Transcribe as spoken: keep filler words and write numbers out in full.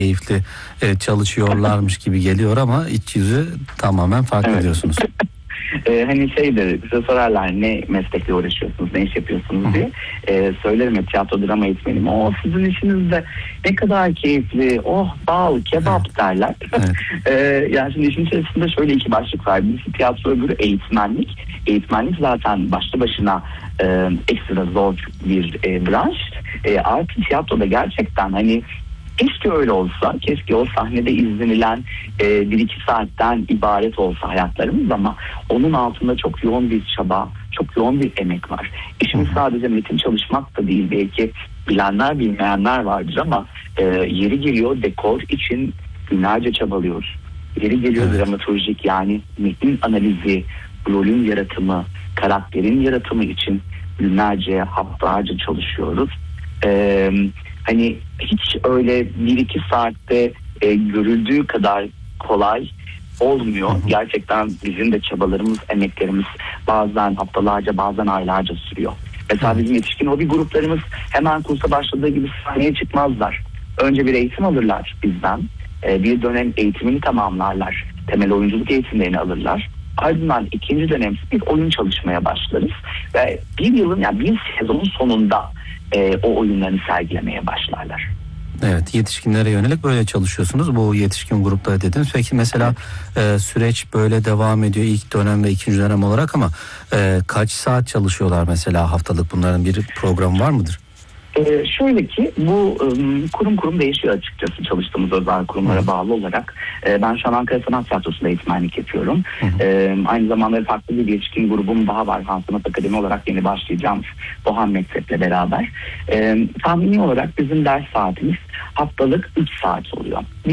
keyifli e, çalışıyorlarmış gibi geliyor ama iç yüzü tamamen farklı Evet. diyorsunuz. Ee, hani şeydir, bize sorarlar ne meslekle uğraşıyorsunuz, ne iş yapıyorsunuz Hı-hı. diye. Ee, söylerim ya, tiyatro drama eğitmeniyim. O sizin işinizde ne kadar keyifli, oh bal, kebap Evet. derler. Evet. ee, yani şimdi işin içerisinde şöyle iki başlık var. Birisi tiyatro, öbürü eğitmenlik. Eğitmenlik zaten başlı başına e, ekstra zor bir e, branş. E, artı tiyatroda gerçekten hani keşke öyle olsa, keşke o sahnede izlenilen e, bir iki saatten ibaret olsa hayatlarımız, ama onun altında çok yoğun bir çaba, çok yoğun bir emek var. İşimiz sadece metin çalışmak da değil, belki bilenler bilmeyenler vardır ama e, yeri geliyor dekor için günlerce çabalıyoruz. Yeri geliyor Evet. dramaturjik, yani metin analizi, rolün yaratımı, karakterin yaratımı için günlerce, haftalarca çalışıyoruz. Eee Hani hiç öyle bir iki saatte e, görüldüğü kadar kolay olmuyor. Hı hı. Gerçekten bizim de çabalarımız, emeklerimiz bazen haftalarca, bazen aylarca sürüyor. Mesela Evet. bizim yetişkin hobi gruplarımız hemen kursa başladığı gibi sahneye çıkmazlar. Önce bir eğitim alırlar bizden. E, bir dönem eğitimini tamamlarlar. Temel oyunculuk eğitimlerini alırlar. Ardından ikinci dönem bir oyun çalışmaya başlarız. Ve bir yılın, yani bir sezonun sonunda E, o oyunlarını sergilemeye başlarlar. Evet, yetişkinlere yönelik böyle çalışıyorsunuz. Bu yetişkin grupları dediniz. Peki mesela e, süreç böyle devam ediyor ilk dönem ve ikinci dönem olarak ama e, kaç saat çalışıyorlar mesela haftalık? Bunların bir programı var mıdır? Ee, şöyle ki bu ım, kurum kurum değişiyor açıkçası, çalıştığımız özel kurumlara Hı. bağlı olarak. Ee, ben şu an Ankara Sanat Tiyatrosu'nda eğitmenlik yapıyorum. Hı hı. Ee, aynı zamanda farklı bir yetişkin grubum daha var. Han Sanat Akademi olarak yeni başlayacağım Bohan Mektep'le beraber. Ee, tahmini olarak bizim ders saatimiz haftalık üç saat oluyor.